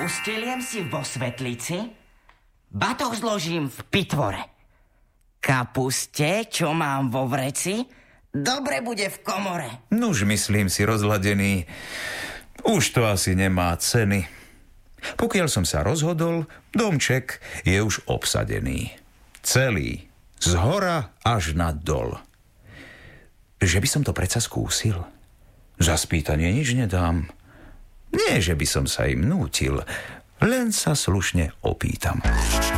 Usteliem si vo svetlici, batoh zložím v pitvore. Kapuste, čo mám vo vreci, dobre bude v komore. Nuž, myslím si, rozladený, už to asi nemá ceny. Pokiaľ som sa rozhodol, domček je už obsadený. Celý, z hora až na dol. Že by som to predsa skúsil. Za spýtanie nič nedám. Nie, že by som sa im nútil, len sa slušne opýtam.